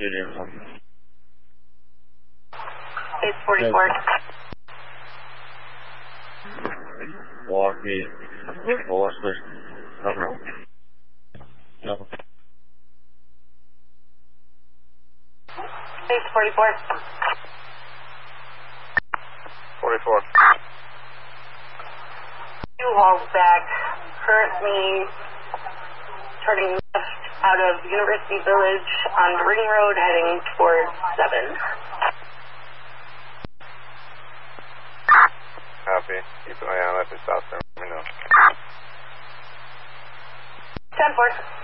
Junior or something. 844. Milwaukee, Molester, no. 844. 44. U-Haul back, currently turning left out of University Village on Ring Road heading towards 7. Copy. Keep an eye on left and south. Let me know. 10-4.